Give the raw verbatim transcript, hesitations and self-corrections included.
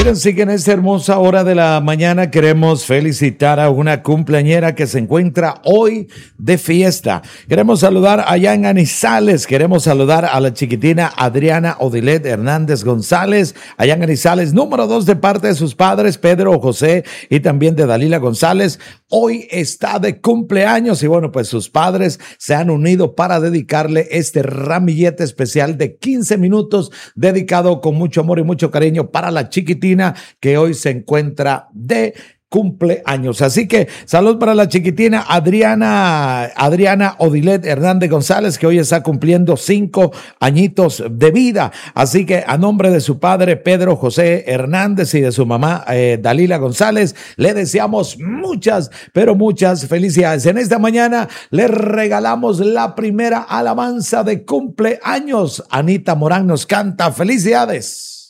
Fíjense que en esta hermosa hora de la mañana queremos felicitar a una cumpleañera que se encuentra hoy de fiesta. Queremos saludar allá en Anisales, queremos saludar a la chiquitina Adriana Odilet Hernández González, allá en Anisales, número dos, de parte de sus padres, Pedro José, y también de Dalila González. Hoy está de cumpleaños y bueno, pues sus padres se han unido para dedicarle este ramillete especial de quince minutos, dedicado con mucho amor y mucho cariño para la chiquitina que hoy se encuentra de cumpleaños. Así que salud para la chiquitina Adriana, Adriana Odilet Hernández González, que hoy está cumpliendo cinco añitos de vida. Así que a nombre de su padre Pedro José Hernández y de su mamá eh, Dalila González, le deseamos muchas, pero muchas felicidades. En esta mañana le regalamos la primera alabanza de cumpleaños. Anita Morán nos canta. Felicidades.